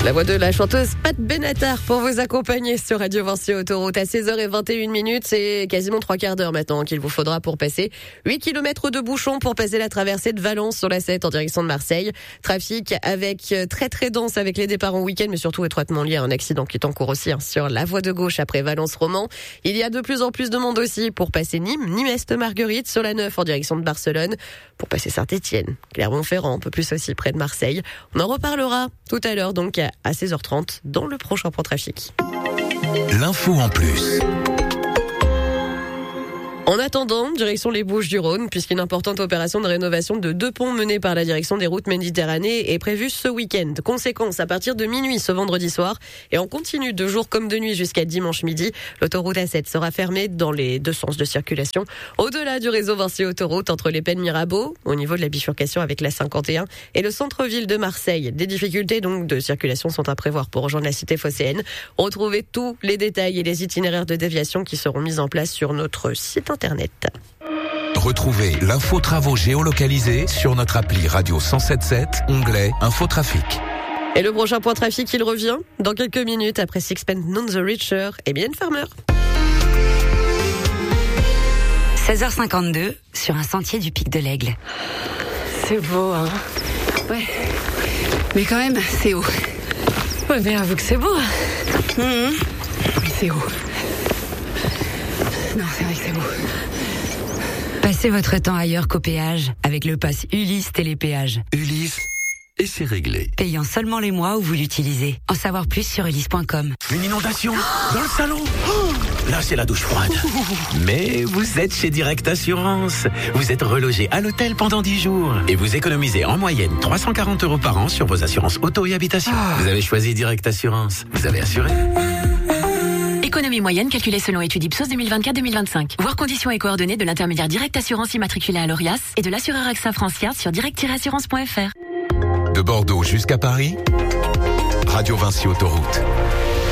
La voix de la chanteuse Pat Benatar pour vous accompagner sur Radio Vinci Autoroute à 16h21. C'est quasiment 3 quarts d'heure maintenant qu'il vous faudra pour passer 8 km de bouchons pour passer la traversée de Valence sur la 7 en direction de Marseille. Trafic avec très dense avec les départs en week-end, mais surtout étroitement lié à un accident qui est en cours aussi sur la voie de gauche après Valence-Roman. Il y a de plus en plus de monde aussi pour passer Nîmes, Nîmes-Est-Marguerite sur la 9 en direction de Barcelone. Pour passer Saint-Étienne, Clermont-Ferrand, un peu plus aussi près de Marseille. On en reparlera tout à l'heure donc à 16h30 dans le prochain point trafic. L'info en plus. En attendant, direction les Bouches-du-Rhône, puisqu'une importante opération de rénovation de 2 ponts menée par la direction des routes Méditerranée est prévue ce week-end. Conséquence, à partir de minuit ce vendredi soir, et on continue de jour comme de nuit jusqu'à dimanche midi, l'autoroute A7 sera fermée dans les 2 sens de circulation, au-delà du réseau Vinci Autoroute entre les Pennes Mirabeau, au niveau de la bifurcation avec la 51, et le centre-ville de Marseille. Des difficultés donc de circulation sont à prévoir pour rejoindre la cité phocéenne. Retrouvez tous les détails et les itinéraires de déviation qui seront mis en place sur notre site internet. Retrouvez l'info travaux géolocalisée sur notre appli Radio 107.7, onglet Infotrafic. Et le prochain point trafic, il revient dans quelques minutes après Sixpence None the Richer et Mylène Farmer. 16h52 sur un sentier du Pic de l'Aigle. C'est beau, hein? Ouais. Mais quand même, c'est haut. Ouais, mais avoue que c'est beau. Oui, c'est haut. Non, c'est vrai que c'est beau. Passez votre temps ailleurs qu'au péage avec le pass Ulysse Télépéage. Ulysse, et c'est réglé. Payant seulement les mois où vous l'utilisez. En savoir plus sur ulysse.com. Une inondation dans le salon. Là, c'est la douche froide. Mais vous êtes chez Direct Assurance. Vous êtes relogé à l'hôtel pendant 10 jours. Et vous économisez en moyenne 340 € par an sur vos assurances auto et habitation. Vous avez choisi Direct Assurance. Vous avez assuré. Économie moyenne calculée selon étude Ipsos 2024-2025. Voir conditions et coordonnées de l'intermédiaire Direct Assurance immatriculé à l'ORIAS et de l'assureur AXA Francière sur direct-assurance.fr. De Bordeaux jusqu'à Paris, Radio Vinci Autoroute.